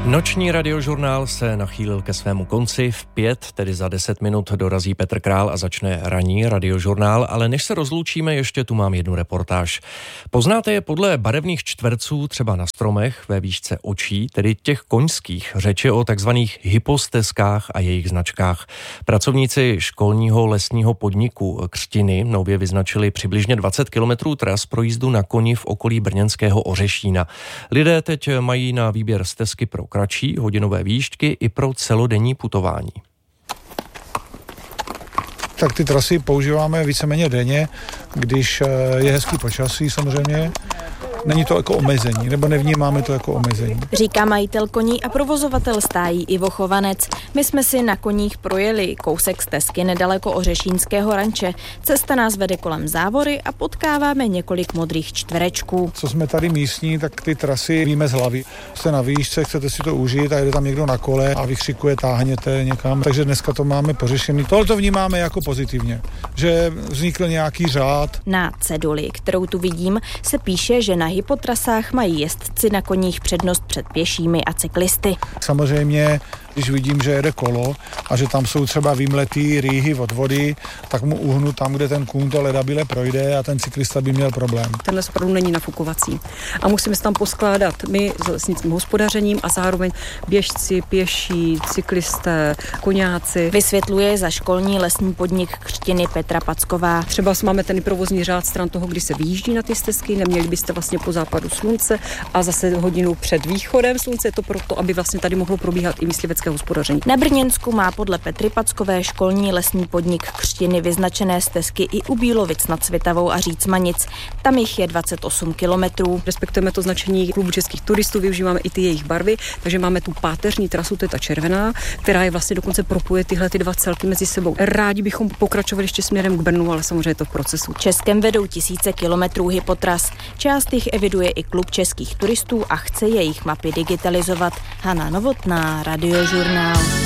Noční radiožurnál se nachýlil ke svému konci. V 5, tedy za 10 minut, dorazí Petr Král a začne ranní radiožurnál, ale než se rozloučíme, ještě tu mám jednu reportáž. Poznáte je podle barevných čtverců třeba na stromech ve výšce očí, tedy těch koňských. Řeč je o takzvaných hypostezkách a jejich značkách. Pracovníci školního lesního podniku Křtiny nově vyznačili přibližně 20 kilometrů tras pro jízdu na koni v okolí brněnského Ořešína. Lidé teď mají na výběr stezky pro kratší hodinové výšky i pro celodenní putování. Tak ty trasy používáme víceméně denně, když je hezký počasí samozřejmě. Není to jako omezení, nebo nevnímáme to jako omezení. Říká majitel koní a provozovatel stájí Ivo Chovanec. My jsme si na koních projeli kousek stezky nedaleko Ořešínského ranče. Cesta nás vede kolem závory a potkáváme několik modrých čtverečků. Co jsme tady místní, tak ty trasy víme z hlavy. Jste na výšce, chcete si to užít a jde tam někdo na kole a vykřikuje, táhněte někam. Takže dneska to máme pořešený. Tohle to vnímáme jako pozitivně, že vznikl nějaký řád. Na ceduli, kterou tu vidím, se píše, že na hypotrasách mají jezdci na koních přednost před pěšími a cyklisty. Samozřejmě, když vidím, že jede kolo a že tam jsou třeba vymletý rýhy od vody, tak mu uhnu tam, kde ten kůň to ledabile projde a ten cyklista by měl problém. Tenhle opravdu není nafukovací. A musíme se tam poskládat my s lesnickým hospodařením a zároveň běžci, pěší, cyklisté, koňáci. Vysvětluje za školní lesní podnik Křtiny Petra Packová. Třeba máme ten provozní řád stran toho, kdy se vyjíždí na ty stezky, neměli byste vlastně po západu slunce a zase hodinu před východem slunce, je to proto, aby vlastně tady mohlo probíhat i myslivecké hospodaření. Na Brněnsku má podle Petry Packové školní lesní podnik Křtiny vyznačené stezky i u Bílovic nad Svitavou a Řícmanic. Tam jich je 28 kilometrů. Respektujeme to značení klubu českých turistů, využíváme i ty jejich barvy, takže máme tu páteřní trasu, to je ta červená, která je vlastně dokonce propojuje tyhle ty dva celky mezi sebou. Rádi bychom pokračovali ještě směrem k Brnu, ale samozřejmě je to v procesu. Českem vedou tisíce kilometrů hypotras. Část jich eviduje i klub českých turistů a chce jejich mapy digitalizovat. Hana Novotná, Radiožurnál.